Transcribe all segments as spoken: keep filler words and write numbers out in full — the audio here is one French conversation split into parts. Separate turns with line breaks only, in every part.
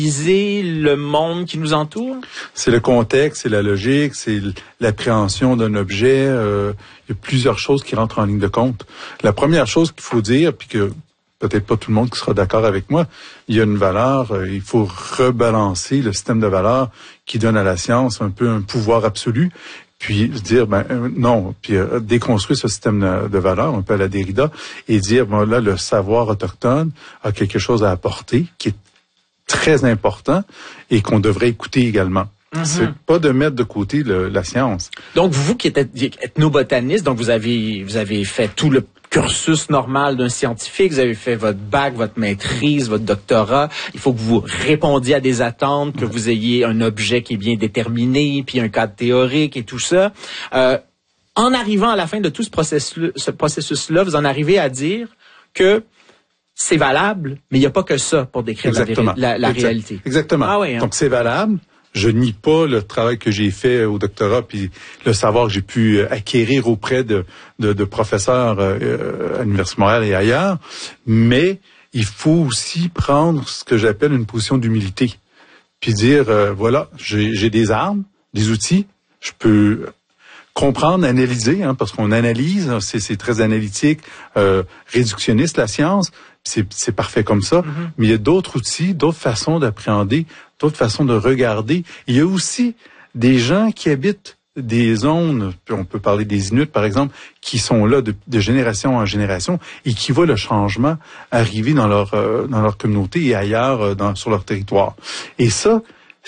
le monde qui nous entoure?
C'est le contexte, c'est la logique, c'est l'appréhension d'un objet. Euh, il y a plusieurs choses qui rentrent en ligne de compte. La première chose qu'il faut dire, puis que peut-être pas tout le monde qui sera d'accord avec moi, il y a une valeur, euh, il faut rebalancer le système de valeurs qui donne à la science un peu un pouvoir absolu. Puis dire, ben euh, non, puis euh, déconstruire ce système de, de valeurs, un peu à la Derrida, et dire, bon là, le savoir autochtone a quelque chose à apporter, qui est très important et qu'on devrait écouter également. Mm-hmm. C'est pas de mettre de côté le, la science.
Donc vous qui êtes ethnobotaniste, donc vous avez vous avez fait tout le cursus normal d'un scientifique, vous avez fait votre bac, votre maîtrise, votre doctorat. Il faut que vous répondiez à des attentes, que vous ayez un objet qui est bien déterminé, puis un cadre théorique et tout ça. Euh, en arrivant à la fin de tout ce processus, ce processus-là, vous en arrivez à dire que c'est valable, mais il n'y a pas que ça pour décrire la, la, la
exact.
réalité.
Exactement. Ah oui, hein? Donc c'est valable. Je nie pas le travail que j'ai fait au doctorat puis le savoir que j'ai pu acquérir auprès de, de, de professeurs euh, à l'Université de Montréal et ailleurs, mais il faut aussi prendre ce que j'appelle une position d'humilité, puis dire euh, voilà, j'ai, j'ai des armes, des outils, je peux comprendre, analyser, hein, parce qu'on analyse, c'est, c'est très analytique, euh, réductionniste la science. C'est, c'est parfait comme ça, mm-hmm. mais il y a d'autres outils, d'autres façons d'appréhender, d'autres façons de regarder. Il y a aussi des gens qui habitent des zones, on peut parler des Inuits par exemple, qui sont là de, de génération en génération et qui voient le changement arriver dans leur euh, dans leur communauté et ailleurs euh, dans, sur leur territoire. Et ça,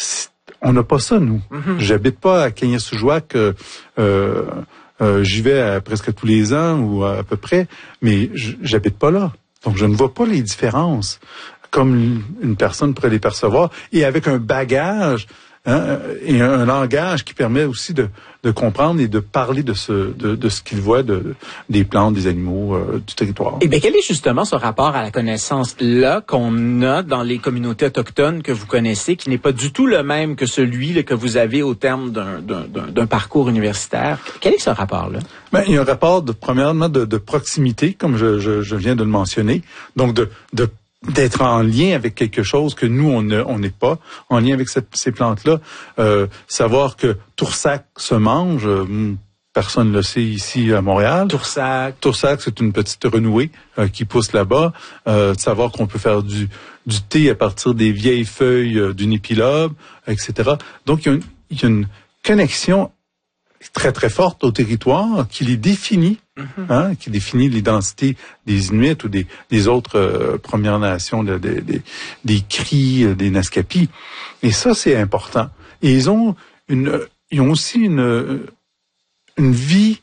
on n'a pas ça nous. Mm-hmm. J'habite pas à Kagnasujwak, euh, euh, euh, j'y vais à presque tous les ans ou à, à peu près, mais j'habite pas là. Donc, je ne vois pas les différences comme une personne pourrait les percevoir et avec un bagage hein, et un langage qui permet aussi de, de comprendre et de parler de ce, de, de ce qu'il voit de, des plantes, des animaux, euh, du territoire.
Eh bien, quel est justement ce rapport à la connaissance-là qu'on a dans les communautés autochtones que vous connaissez, qui n'est pas du tout le même que celui là, que vous avez au terme d'un, d'un, d'un, d'un parcours universitaire? Quel est ce rapport-là?
Ben, il y a un rapport, de, premièrement, de, de proximité, comme je, je, je viens de le mentionner. Donc, de, de d'être en lien avec quelque chose que nous, on ne, on n'est pas, en lien avec cette, ces plantes-là. Euh, savoir que Toursac se mange, euh, personne ne le sait ici à Montréal.
Toursac.
Toursac, c'est une petite renouée euh, qui pousse là-bas. Euh, de savoir qu'on peut faire du, du thé à partir des vieilles feuilles euh, d'une épilobe, et cetera. Donc, il y a une, il y a une connexion très, très forte au territoire qui les définit, mm-hmm. hein, qui définit l'identité des Inuits ou des, des autres euh, Premières Nations, de, de, de, des Cris, des Naskapis. Et ça, c'est important. Et ils ont une, ils ont aussi une, une vie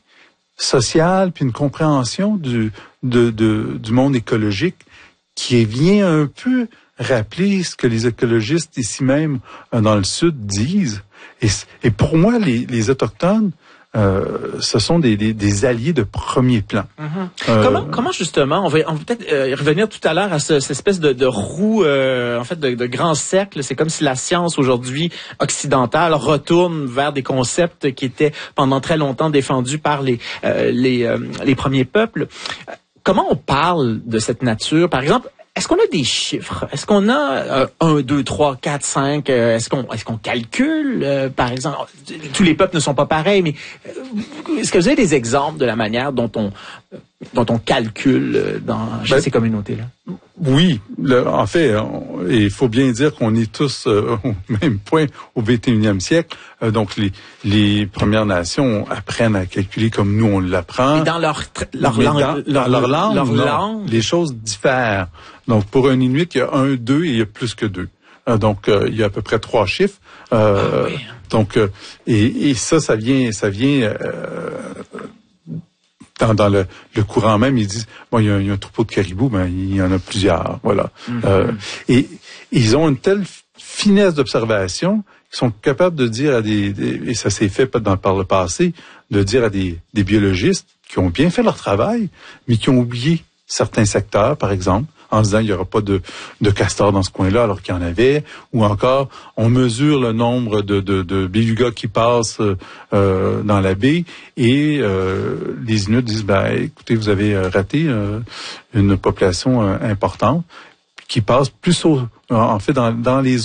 sociale puis une compréhension du, de, de, du monde écologique qui vient un peu rappeler ce que les écologistes ici même dans le Sud disent. Et, et pour moi, les, les Autochtones, euh, ce sont des, des, des alliés de premier plan.
Mm-hmm. Euh, comment, comment justement, on va, on va peut-être euh, revenir tout à l'heure à ce, cette espèce de, de roue, euh, en fait, de, de grand cercle. C'est comme si la science aujourd'hui occidentale retourne vers des concepts qui étaient pendant très longtemps défendus par les, euh, les, euh, les premiers peuples. Comment on parle de cette nature, par exemple? Est-ce qu'on a des chiffres? Est-ce qu'on a un, deux, trois, quatre, cinq? Euh, est-ce qu'on est-ce qu'on calcule, euh, par exemple? Tous les peuples ne sont pas pareils, mais euh, est-ce que vous avez des exemples de la manière dont on euh, dont on calcule dans chez ben, ces communautés-là?
Oui. Le, en fait, il faut bien dire qu'on est tous euh, au même point au vingt et unième siècle. Euh, donc, les, les Premières Nations apprennent à calculer comme nous, on l'apprend.
Et dans leur, leur,
mais
langue,
dans,
leur,
leur langue,
leur
non,
langue,
les choses diffèrent. Donc, pour un Inuit, il y a un, deux et il y a plus que deux. Euh, donc, euh, il y a à peu près trois chiffres. Euh, ah, oui. Donc, euh, et, et ça, ça vient, ça vient euh, dans, dans le, le courant même. Ils disent, bon, il y a, il y a un troupeau de caribous, ben il y en a plusieurs, voilà. Mm-hmm. Euh, et ils ont une telle finesse d'observation qu'ils sont capables de dire à des, des et ça s'est fait dans, par le passé, de dire à des, des biologistes qui ont bien fait leur travail, mais qui ont oublié certains secteurs, par exemple, en disant il n'y aura pas de, de castors dans ce coin-là alors qu'il y en avait, ou encore on mesure le nombre de, de, de belugas qui passent euh, dans la baie et euh, les Inuits disent ben écoutez, vous avez raté euh, une population euh, importante qui passe plus au, en fait dans, dans les